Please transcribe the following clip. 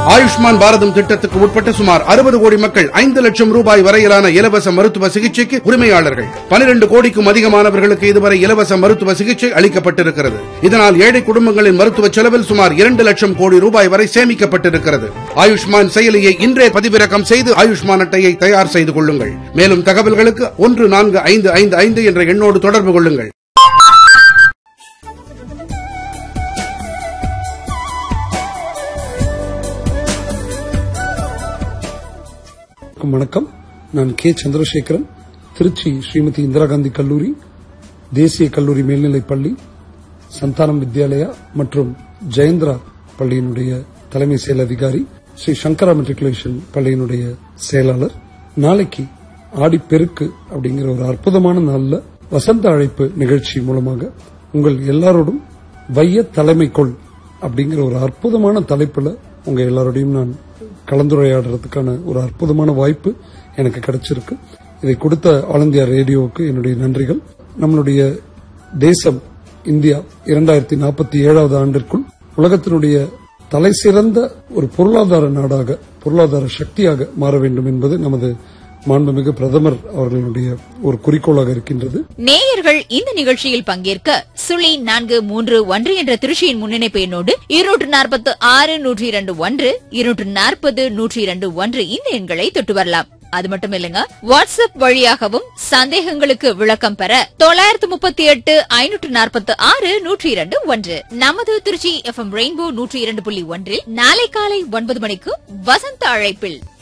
ஆயுஷ்மான் பாரதம் திட்டத்துக்கு உட்பட்ட சுமார் 60 கோடி மக்கள் 5 லட்சம் ரூபாய் வரையிலான இலவச மருத்துவ சிகிச்சைக்கு உரிமையாளர்கள். 12 கோடிக்கும் அதிகமானவர்களுக்கு இதுவரை இலவச மருத்துவ சிகிச்சை அளிக்கப்பட்டிருக்கிறது. இதனால் ஏழை குடும்பங்களின் மருத்துவ செலவில் சுமார் 2 லட்சம் கோடி ரூபாய் வரை சேமிக்கப்பட்டிருக்கிறது. ஆயுஷ்மான் செயலியை இன்றே பதிவிறக்கம் செய்து ஆயுஷ்மான் அட்டையை தயார் செய்து கொள்ளுங்கள். மேலும் தகவல்களுக்கு 14555 என்ற எண்ணோடு தொடர்பு கொள்ளுங்கள். வணக்கம். நான் கே சந்திரசேகரன், திருச்சி ஸ்ரீமதி இந்திரா காந்தி கல்லூரி, தேசிய கல்லூரி மேல்நிலைப் பள்ளி, சந்தானம் வித்யாலயா மற்றும் ஜெயந்திரா பள்ளியினுடைய தலைமை செயல் அதிகாரி, ஸ்ரீ சங்கரா மெட்ரிகுலேஷன் பள்ளியினுடைய செயலாளர். நாளைக்கு ஆடிப்பெருக்கு அப்படிங்கிற ஒரு அற்புதமான நாள்ல வசந்த அழைப்பு நிகழ்ச்சி மூலமாக உங்கள் எல்லாரோடும் வைய தலைமைக்குள் அப்படிங்கிற ஒரு அற்புதமான தலைப்புல உங்க எல்லாரோடையும் நான் கலந்துரையாடுறதுக்கான ஒரு அற்புதமான வாய்ப்பு எனக்கு கிடைச்சிருக்கு. இதை கொடுத்த ஆல் இந்தியா ரேடியோவுக்கு என்னுடைய நன்றிகள். நம்மளுடைய தேசம் இந்தியா 2047வது ஆண்டிற்குள் உலகத்தினுடைய தலைசிறந்த ஒரு பொருளாதார நாடாக, பொருளாதார சக்தியாக மாற வேண்டும் என்பது நமது மாண்புமிகு பிரதமர் அவர்களுடைய ஒரு குறிக்கோளாக இருக்கின்றது. நேயர்கள் இந்த நிகழ்ச்சியில் பங்கேற்க 0431 என்ற திருச்சியின் முன்னிணைப்பு எண்ணோடு 246-102-1 240-102-1 இந்த எண்களை தொட்டு வரலாம். அது மட்டும் இல்லங்க, வாட்ஸ்அப் வழியாகவும் சந்தேகங்களுக்கு விளக்கம் பெற 938-546-102-1. நமது திருச்சி FM ரெயின்போ 102.1 நாளை காலை 9 மணிக்கு வசந்த அழைப்பில்